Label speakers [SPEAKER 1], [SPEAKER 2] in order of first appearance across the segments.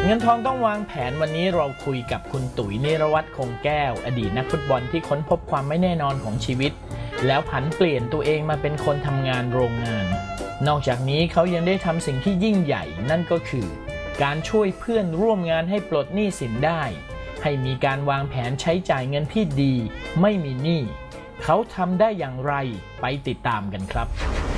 [SPEAKER 1] เงินทองต้องวางแผนวันนี้เราคุยกับคุณตุ๋ยนิรวัฒน์คงแก้วอดีตนักฟุตบอลที่ค้นพบความไม่แน่นอนของชีวิตแล้วผันเปลี่ยนตัวเองมาเป็นคนทำงานโรงงานนอกจากนี้เขายังได้ทำสิ่งที่ยิ่งใหญ่นั่นก็คือการช่วยเพื่อนร่วมงานให้ปลดหนี้สินได้ให้มีการวางแผนใช้จ่ายเงินที่ดีไม่มีหนี้เขาทำได้อย่างไรไปติดตามกันครับ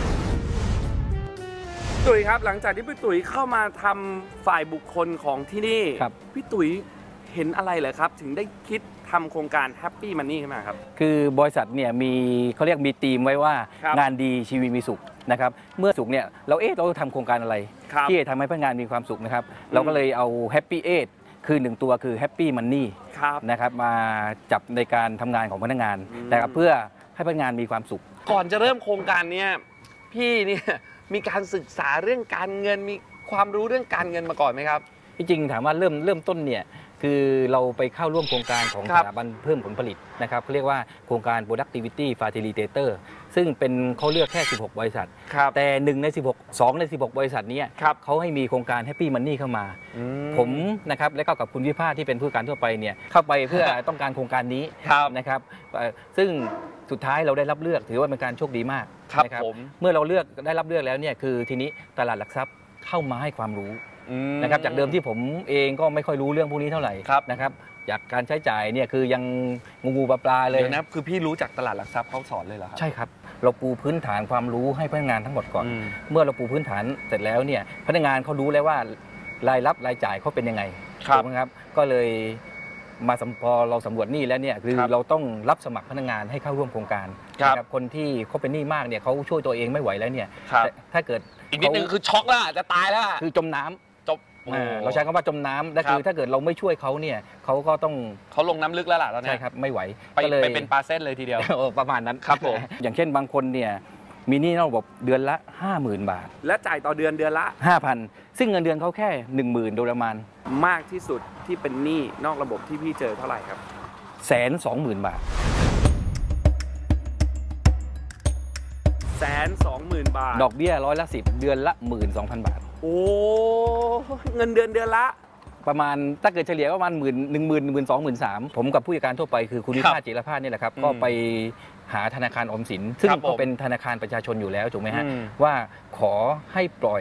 [SPEAKER 2] ตุ๋ยครับหลังจากที่พี่ตุ๋ยเข้ามาทำฝ่ายบุคคลของที่นี่พี่ตุ๋ยเห็นอะไรเหรอครับถึงได้คิดทำโครงการ Happy Money ขึ้นมาครับ
[SPEAKER 3] คือบริษัทเนี่ยเขาเรียกมีธีมไว้ว่างานดีชีวิตมีสุขนะครับเมื่อสุขเนี่ยเราทำโครงการอะไรที่จะทำให้พนักงานมีความสุขนะครับเราก็เลยเอา Happy 8คือ1ตัวคือ Happy Money นะครับมาจับในการทำงานของพนักงานนะครับเพื่อให้พนักงานมีความสุข
[SPEAKER 2] ก่อนจะเริ่มโครงการนี้พี่เนี่ยมีการศึกษาเรื่องการเงินมีความรู้เรื่องการเงินมาก่อนไหมครับ
[SPEAKER 3] ที่จริงถามว่าเริ่มต้นเนี่ยคือเราไปเข้าร่วมโครงการของสถาบันเพิ่มผลผลิตนะครับเขาเรียกว่าโครงการ Productivity Facilitator ซึ่งเป็นเขาเลือกแค่16บริษัทแต่1ใน16 2ใน16บริษัทนี้เขาให้มีโครงการ Happy Money เข้ามาผมนะครับและก็กับคุณวิภาที่เป็นผู้การทั่วไปเนี่ยเข้าไปเพื่อต้องการโครงการนี้นะครับซึ่งสุดท้ายเราได้รับเลือกถือว่าเป็นการโชคดีมากนะครับเมื่อเราได้รับเลือกแล้วเนี่ยคือทีนี้ตลาดหลักทรัพย์เข้ามาให้ความรู้นะครับจากเดิมที่ผมเองก็ไม่ค่อยรู้เรื่องพวกนี้เท่าไหร่นะครับจากการใช้จ่ายเนี่ยคือยังงูปลาเลย
[SPEAKER 2] นะคือพี่รู้จากตลาดหลักทรัพย์เขาสอนเลยเหรอครับ
[SPEAKER 3] ใช่ครับเราปูพื้นฐานความรู้ให้พนักงานทั้งหมดก่อนเมื่อเราปูพื้นฐานเสร็จแล้วเนี่ยพนักงานเขารู้แล้วว่ารายรับรายจ่ายเขาเป็นยังไงถูกไหมครับก็เลยพอเราสำรวจหนี้แล้วเนี่ยคือเราต้องรับสมัครพนักงานให้เข้าร่วมโครงการนะครับคนที่เขาเป็นหนี้มากเนี่ยเขาช่วยตัวเองไม่ไหวแล้วเนี่ยถ้าเกิด
[SPEAKER 2] อีกนิดนึงคือช็อกแล้วจะตายแล้ว
[SPEAKER 3] คือจมน้ำเราใช้คำว่าจมน้ำและคือถ้าเกิดเราไม่ช่วยเขาเนี่ยเขาก็ต้อง
[SPEAKER 2] เขาลงน้ำลึกแล้วล่ะตอนนี้
[SPEAKER 3] ใช่ครับไม่ไหว
[SPEAKER 2] ไปเป็นปลาเส้นเลยทีเดียว
[SPEAKER 3] ประมาณนั้น
[SPEAKER 2] ครับผม
[SPEAKER 3] อย่างเช่นบางคนเนี่ยมีหนี้นอกระบบเดือนละ 50,000 บาท
[SPEAKER 2] และจ่ายต่อเดือนละ
[SPEAKER 3] 5,000 ซึ่งเงินเดือนเขาแค่ 10,000 โดยประมาณ
[SPEAKER 2] มากที่สุดที่เป็นหนี้นอกระบบที่พี่เจอเท่าไหร่ครับ
[SPEAKER 3] 120,000 บาท
[SPEAKER 2] 120,000 บาท
[SPEAKER 3] ดอกเบี้ย10%เดือนละ 12,000 บาท
[SPEAKER 2] โอ้เงินเดือนละ
[SPEAKER 3] ประมาณถ้าเกิดเฉลี่ยประมาณ10,000 12,000 13,000ผมกับผู้จัดการทั่วไปคือคุณวิภาจิรภาสนี่แหละครับก็ไปหาธนาคารออมสินซึ่งก็เป็นธนาคารประชาชนอยู่แล้วถูกไหมฮะว่าขอให้ปล่อย